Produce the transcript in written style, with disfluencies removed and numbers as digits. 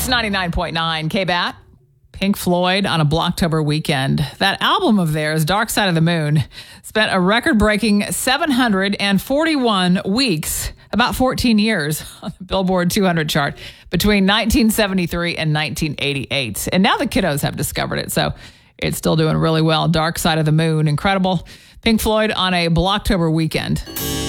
It's 99.9 KBAT. Pink Floyd on a Blocktober weekend. That album of theirs, Dark Side of the Moon, spent a record-breaking 741 weeks, about 14 years, on the Billboard 200 chart between 1973 and 1988. And now the kiddos have discovered it, so it's still doing really well. Dark Side of the Moon, incredible. Pink Floyd on a Blocktober weekend.